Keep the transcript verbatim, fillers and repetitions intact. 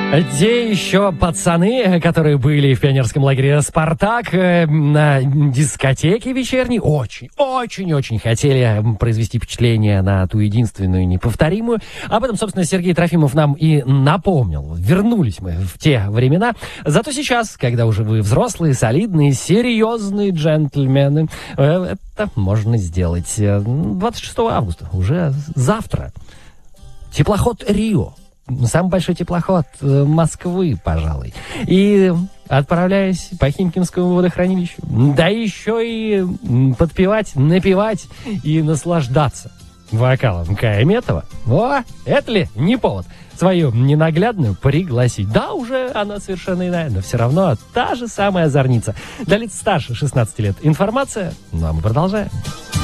Те еще пацаны, которые были в пионерском лагере «Спартак», э, на дискотеке вечерней, очень-очень-очень хотели произвести впечатление на ту единственную неповторимую. Об этом, собственно, Сергей Трофимов нам и напомнил. Вернулись мы в те времена. Зато сейчас, когда уже вы взрослые, солидные, серьезные джентльмены, э, это можно сделать двадцать шестого августа, уже завтра. Теплоход «Рио». Самый большой теплоход Москвы, пожалуй. И отправляясь по Химкинскому водохранилищу, да еще и подпевать, напевать и наслаждаться вокалом Кая Метова. О, это ли не повод свою ненаглядную пригласить? Да, уже она совершенно иная, но все равно та же самая озорница. Для лиц старше шестнадцати лет информация, ну а мы продолжаем.